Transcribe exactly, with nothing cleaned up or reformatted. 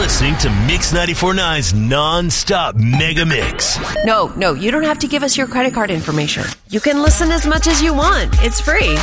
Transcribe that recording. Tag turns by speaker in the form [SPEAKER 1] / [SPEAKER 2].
[SPEAKER 1] listening to Mix ninety-four point nine's non-stop mega mix.
[SPEAKER 2] No, no, you don't have to give us your credit card information. You can listen as much as you want. It's free.